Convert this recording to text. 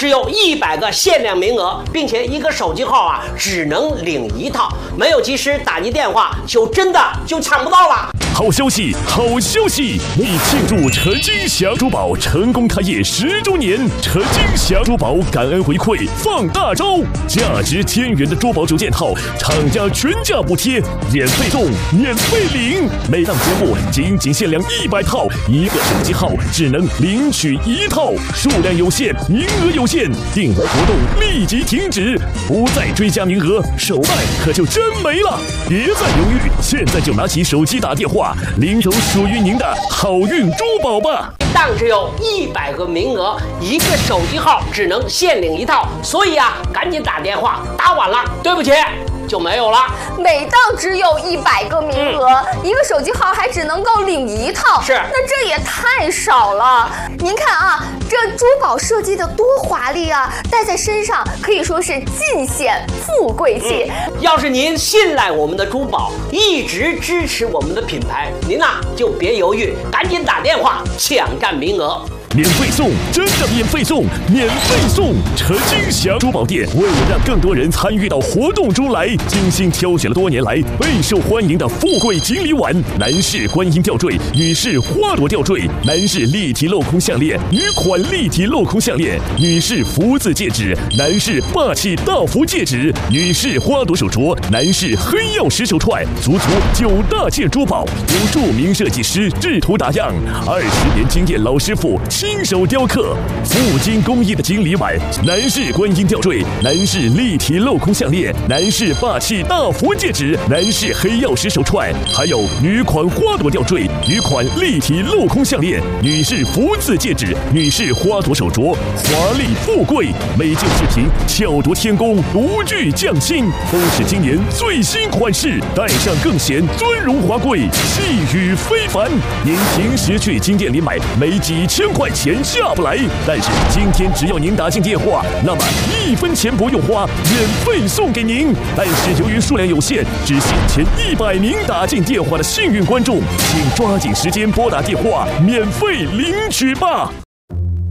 只有100个限量名额，并且一个手机号只能领1套，没有及时打击电话真的抢不到了。 好消息，好消息！为庆祝陈金祥珠宝成功开业10周年，陈金祥珠宝感恩回馈放大招，价值1000元的珠宝9件套，厂家全价补贴，免费送，免费领。每档节目仅限量100套，一个手机号只能领取1套，数量有限，名额有限，订单活动立即停止，不再追加名额，手办可就真没了。别再犹豫，现在就拿起手机打电话，领走属于您的好运珠宝吧！ 档只有100个名额，一个手机号只能限领1套，所以赶紧打电话，打晚了，对不起，就没有了。 每档只有100个名额，一个手机号还只能够领1套， 是， 那这也太少了。您看这珠宝设计的多华丽戴在身上可以说是尽显富贵气。 要是您信赖我们的珠宝，一直支持我们的品牌，您就别犹豫，赶紧打电话抢占名额。 免费送，真的免费送，免费送！陈金祥珠宝店为了让更多人参与到活动中来，精心挑选了多年来备受欢迎的富贵锦鲤碗、男士观音吊坠、女士花朵吊坠、男士立体镂空项链、女款立体镂空项链、女士福字戒指、男士霸气大福戒指、女士花朵手镯、男士黑曜石手串，足9大件珠宝，由著名设计师制图打样，20年经验老师傅亲手雕刻，富金工艺的锦鲤碗、男士观音吊坠、男士立体镂空项链、男士霸气大福戒指、男士黑曜石手串，还有女款花朵吊坠、女款立体镂空项链、女士福字戒指、女士花朵手镯，华丽富贵，每件饰品巧夺天工，独具匠心，都是今年最新款式，戴上更显尊荣华贵，气宇非凡。您平时去金店里买，没几千块钱下不来，但是今天只要您打进电话，那么1分钱不用花，免费送给您。但是由于数量有限，只限前100名打进电话的幸运观众，请抓紧时间拨打电话，免费领取吧。